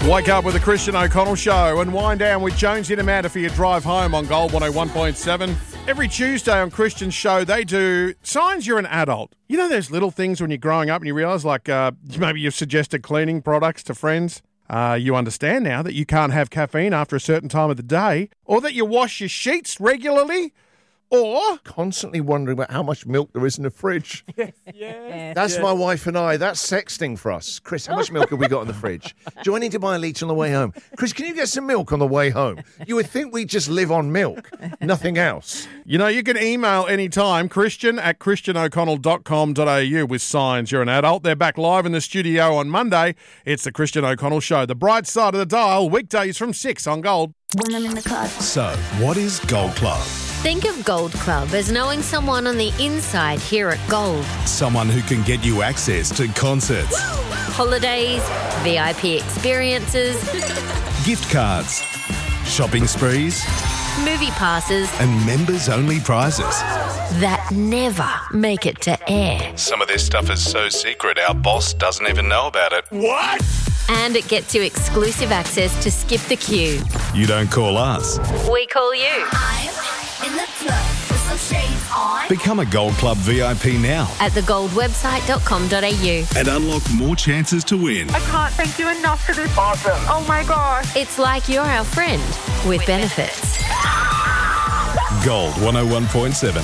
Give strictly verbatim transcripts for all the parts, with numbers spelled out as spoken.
Wake up with the Christian O'Connell Show and wind down with Jonesy and Amanda for your drive home on Gold one oh one point seven. Every Tuesday on Christian's Show, they do signs you're an adult. You know those little things when you're growing up and you realise, like uh, maybe you've suggested cleaning products to friends. Uh, you understand now that you can't have caffeine after a certain time of the day, or that you wash your sheets regularly, or constantly wondering about how much milk there is in the fridge. Yes, yes. That's yes. my wife and I. That's sexting for us. Chris, how much milk have we got in the fridge? Do I need to buy a litre on the way home? Chris, can you get some milk on the way home? You would think we just live on milk, nothing else. You know, you can email anytime, Christian at christian o'connell dot com dot a u with signs you're an adult. They're back live in the studio on Monday. It's the Christian O'Connell Show. The bright side of the dial, weekdays from six on Gold. When I'm in the club. So, what is Gold Club? Think of Gold Club as knowing someone on the inside here at Gold. Someone who can get you access to concerts, holidays, V I P experiences, gift cards, shopping sprees, movie passes, and members-only prizes that never make it to air. Some of this stuff is so secret our boss doesn't even know about it. What? And it gets you exclusive access to skip the queue. You don't call us. We call you. I'm in the club with some shades on. Become a Gold Club V I P now At the gold website dot com dot a u. and unlock more chances to win. I can't thank you enough for this. Awesome. Oh my gosh. It's like you're our friend with benefits. Gold one oh one point seven.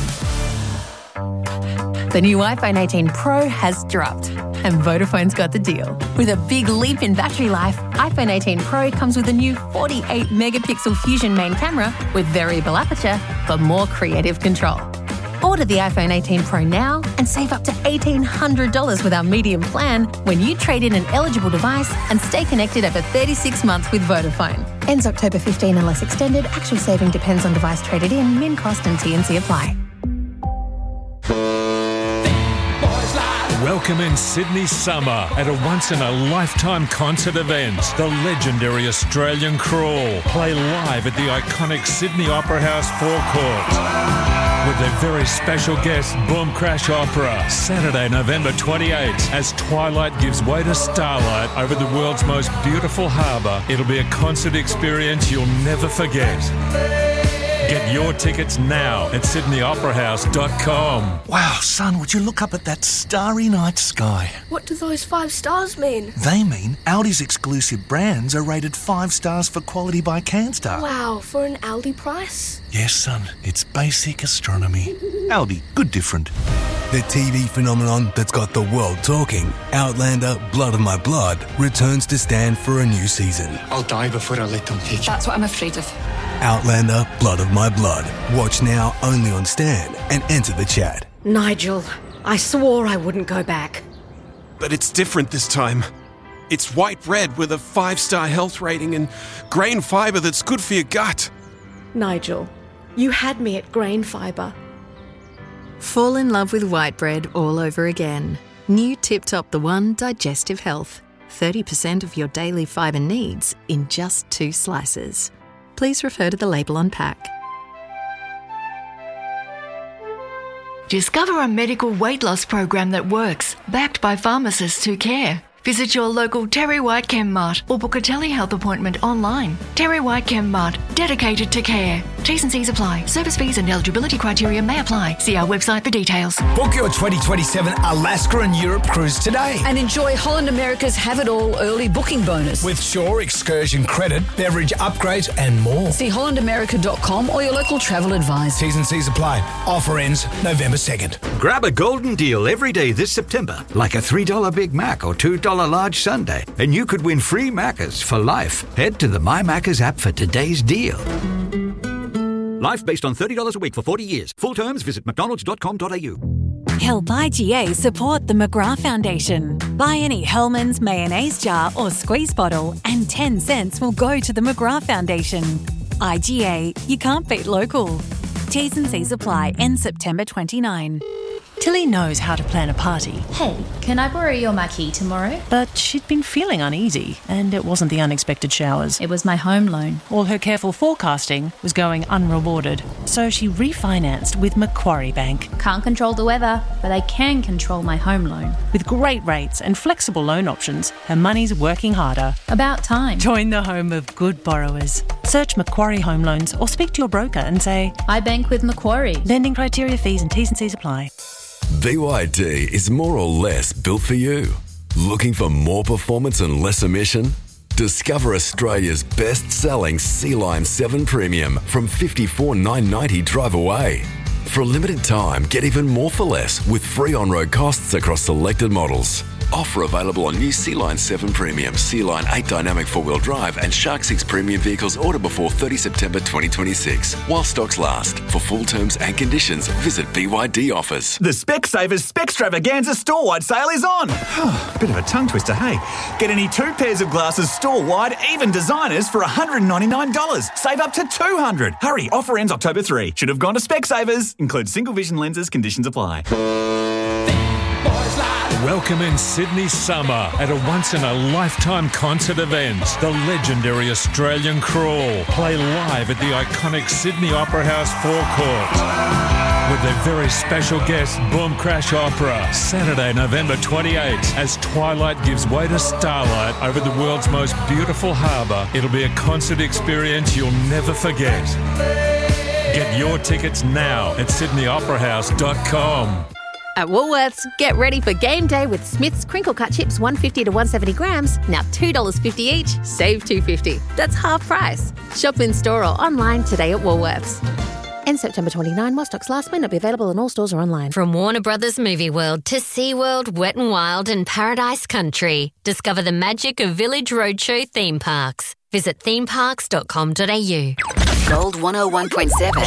The new iPhone eighteen Pro has dropped, and Vodafone's got the deal. With a big leap in battery life, iPhone eighteen Pro comes with a new forty-eight megapixel Fusion main camera with variable aperture for more creative control. Order the iPhone eighteen Pro now and save up to eighteen hundred dollars with our medium plan when you trade in an eligible device and stay connected over thirty-six months with Vodafone. Ends October fifteenth unless extended. Actual saving depends on device traded in. Min cost and T and C apply. Welcome in Sydney summer at a once-in-a-lifetime concert event. The legendary Australian Crawl play live at the iconic Sydney Opera House forecourt with their very special guest, Boom Crash Opera, Saturday, November twenty-eighth, as twilight gives way to starlight over the world's most beautiful harbour. It'll be a concert experience you'll never forget. Get your tickets now at sydney opera house dot com. Wow, son, would you look up at that starry night sky? What do those five stars mean? They mean Audi's exclusive brands are rated five stars for quality by CanStar. Wow, for an Aldi price? Yes, son, it's basic astronomy. Aldi, good different. The T V phenomenon that's got the world talking, Outlander Blood of My Blood, returns to stand for a new season. I'll die before I let them take you. That's what I'm afraid of. Outlander Blood of My Blood. Watch now only on Stan and enter the chat. Nigel, I swore I wouldn't go back. But it's different this time. It's white bread with a five-star health rating and grain fibre that's good for your gut. Nigel, you had me at grain fibre. Fall in love with white bread all over again. New Tip Top The One Digestive Health. thirty percent of your daily fibre needs in just two slices. Please refer to the label on pack. Discover a medical weight loss program that works, backed by pharmacists who care. Visit your local Terry White Chem Mart or book a telehealth appointment online. Terry White Chem Mart, dedicated to care. T's and C's apply. Service fees and eligibility criteria may apply. See our website for details. Book your twenty twenty-seven Alaska and Europe cruise today. And enjoy Holland America's Have It All early booking bonus. With Shore excursion credit, beverage upgrades and more. See holland america dot com or your local travel advisor. T's and C's apply. Offer ends November second. Grab a golden deal every day this September, like a three dollar Big Mac or two dollars large sundae, and you could win free Maccas for life. Head to the My Maccas app for today's deal. Life based on thirty dollars a week for forty years. Full terms, visit mcdonalds dot com dot a u. Help I G A support the McGrath Foundation. Buy any Hellmann's mayonnaise jar or squeeze bottle and ten cents will go to the McGrath Foundation. I G A, you can't beat local. T's and C's apply, end September twenty-ninth. Tilly knows how to plan a party. Hey, can I borrow your marquee tomorrow? But she'd been feeling uneasy, and it wasn't the unexpected showers. It was my home loan. All her careful forecasting was going unrewarded. So she refinanced with Macquarie Bank. Can't control the weather, but I can control my home loan. With great rates and flexible loan options, her money's working harder. About time. Join the home of good borrowers. Search Macquarie Home Loans or speak to your broker and say, I bank with Macquarie. Lending criteria, fees and T's and C's apply. B Y D is more or less built for you. Looking for more performance and less emission? Discover Australia's best-selling Sea Line seven Premium from fifty-four thousand nine hundred ninety dollars drive away. For a limited time, get even more for less with free on-road costs across selected models. Offer available on new Sea Line seven Premium, Sea Line eight Dynamic four-wheel drive and Shark six Premium vehicles order before thirtieth September twenty twenty-six. While stocks last. For full terms and conditions, visit B Y D Offers. The Specsavers Specstravaganza store-wide sale is on. Bit of a tongue twister, hey? Get any two pairs of glasses store-wide, even designers, for one hundred ninety-nine dollars. Save up to two hundred dollars. Hurry, offer ends October third. Should have gone to Specsavers. Includes single vision lenses, conditions apply. Welcome in Sydney summer at a once-in-a-lifetime concert event. The legendary Australian Crawl play live at the iconic Sydney Opera House forecourt with their very special guest, Boom Crash Opera, Saturday, November twenty-eighth, as twilight gives way to starlight over the world's most beautiful harbour. It'll be a concert experience you'll never forget. Get your tickets now at sydney opera house dot com. At Woolworths, get ready for game day with Smith's crinkle cut chips, one fifty to one seventy grams, now two dollars fifty each, save two fifty. That's half price. Shop in store or online today at Woolworths. End September twenty-ninth, while stocks last, may not be available in all stores or online. From Warner Brothers Movie World to SeaWorld, Wet n Wild and Paradise Country. Discover the magic of Village Roadshow theme parks. Visit theme parks dot com dot a u. Gold one oh one point seven.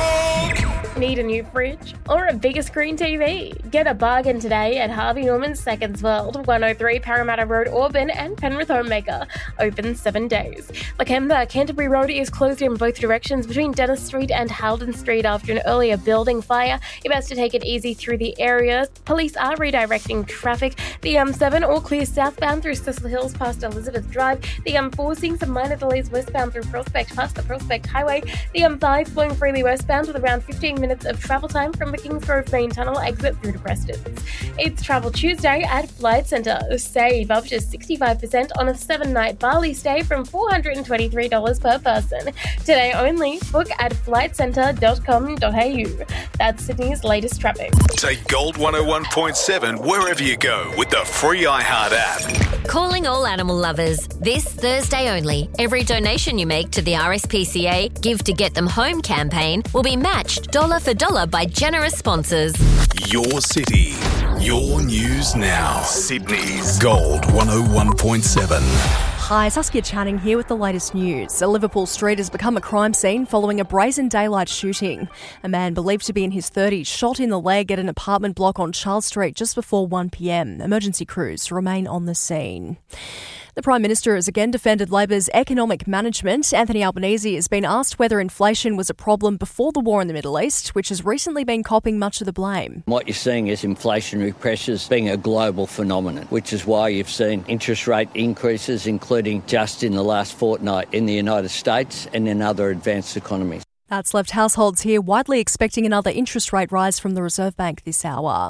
Need a new fridge or a bigger screen T V? Get a bargain today at Harvey Norman's Seconds World, one oh three Parramatta Road, Auburn, and Penrith Homemaker. Open seven days. Lakemba, Canterbury Road is closed in both directions between Dennis Street and Halden Street after an earlier building fire. You're best to take it easy through the area. Police are redirecting traffic. The M seven all clear southbound through Cecil Hills past Elizabeth Drive. The M four seeing some minor delays westbound through Prospect past the Prospect Highway. The M five flowing freely westbound with around fifteen minutes of travel time from the Kingsgrove Main Tunnel exit through to Prestons. It's Travel Tuesday at Flight Centre. Save up to sixty-five percent on a seven-night Bali stay from four hundred twenty-three dollars per person. Today only, book at flight centre dot com dot a u. That's Sydney's latest traffic. Take Gold one oh one point seven wherever you go with the free iHeart app. Calling all animal lovers. This Thursday only, every donation you make to the R S P C A Give to Get Them Home campaign will be matched dollar for dollar by generous sponsors. Your city, your news now. Sydney's Gold one oh one point seven. Hi, Saskia Channing here with the latest news. A Liverpool street has become a crime scene following a brazen daylight shooting. A man believed to be in his thirties shot in the leg at an apartment block on Charles Street just before one p m. Emergency crews remain on the scene. The Prime Minister has again defended Labor's economic management. Anthony Albanese has been asked whether inflation was a problem before the war in the Middle East, which has recently been copping much of the blame. What you're seeing is inflationary pressures being a global phenomenon, which is why you've seen interest rate increases, including just in the last fortnight in the United States and in other advanced economies. That's left households here widely expecting another interest rate rise from the Reserve Bank this hour.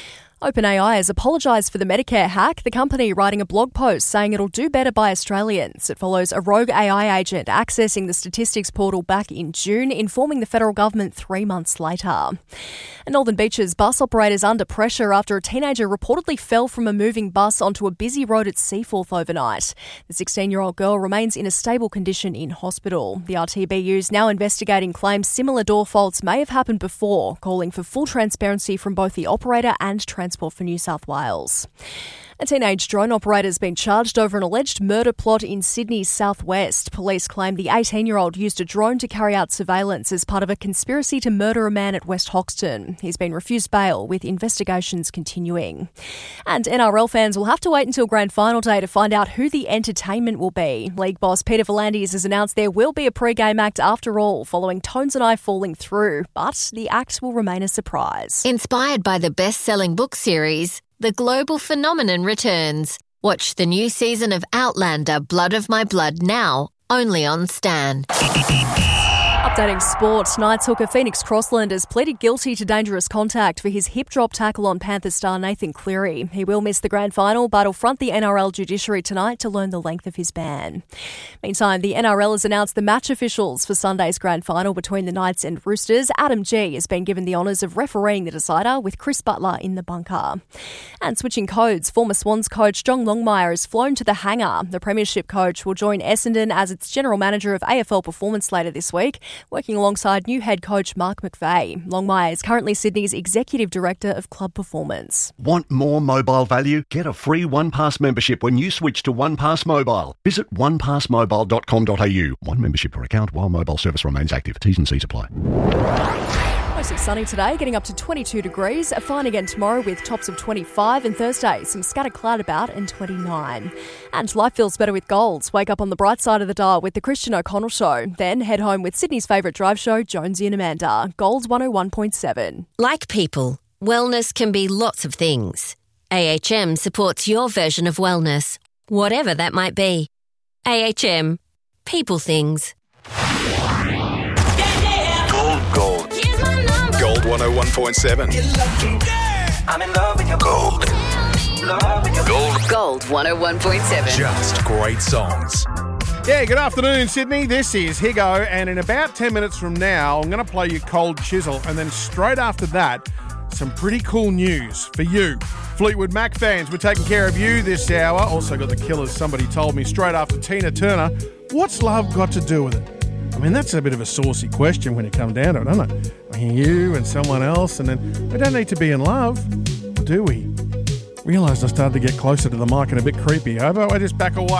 OpenAI has apologised for the Medicare hack, the company writing a blog post saying it'll do better by Australians. It follows a rogue A I agent accessing the statistics portal back in June, informing the federal government three months later. And Northern Beaches bus operators under pressure after a teenager reportedly fell from a moving bus onto a busy road at Seaforth overnight. The sixteen-year-old girl remains in a stable condition in hospital. The R T B U is now investigating claims similar door faults may have happened before, calling for full transparency from both the operator and Transport for New South Wales. A teenage drone operator has been charged over an alleged murder plot in Sydney's southwest. Police claim the eighteen-year-old used a drone to carry out surveillance as part of a conspiracy to murder a man at West Hoxton. He's been refused bail, with investigations continuing. And N R L fans will have to wait until grand final day to find out who the entertainment will be. League boss Peter V'landys has announced there will be a pre-game act after all, following Tones and I falling through, but the act will remain a surprise. Inspired by the best-selling book series, The Global Phenomenon returns. Watch the new season of Outlander, Blood of My Blood now, only on Stan. Updating sport, Knights hooker Phoenix Crossland has pleaded guilty to dangerous contact for his hip drop tackle on Panthers star Nathan Cleary. He will miss the grand final, but will front the N R L judiciary tonight to learn the length of his ban. Meantime, the N R L has announced the match officials for Sunday's grand final between the Knights and Roosters. Adam G has been given the honours of refereeing the decider, with Chris Butler in the bunker. And switching codes, former Swans coach John Longmire has flown to the hangar. The Premiership coach will join Essendon as its general manager of A F L performance later this week, working alongside new head coach Mark McVeigh. Longmire is currently Sydney's Executive Director of Club Performance. Want more mobile value? Get a free OnePass membership when you switch to OnePass Mobile. Visit one pass mobile dot com dot a u. One membership per account while mobile service remains active. T's and C's apply. Mostly sunny today, getting up to twenty-two degrees. Fine again tomorrow with tops of twenty-five, and Thursday some scattered cloud about and twenty-nine. And life feels better with Golds. Wake up on the bright side of the dial with the Christian O'Connell Show. Then head home with Sydney's favourite drive show, Jonesy and Amanda. Golds one oh one point seven. Like people, wellness can be lots of things. A H M supports your version of wellness, whatever that might be. A H M. People things. Gold, gold. Gold one oh one point seven. I'm in love with your gold. Gold. Gold one oh one point seven. Just great songs. Yeah, good afternoon, Sydney. This is Higo, and in about ten minutes from now, I'm going to play you Cold Chisel, and then straight after that, some pretty cool news for you. Fleetwood Mac fans, we're taking care of you this hour. Also got the Killers, Somebody Told Me, straight after Tina Turner. What's love got to do with it? I mean, that's a bit of a saucy question when it comes down to it, isn't it? I mean, you and someone else, and then we don't need to be in love, do we? Realised I started to get closer to the mic and a bit creepy. How about I just back away?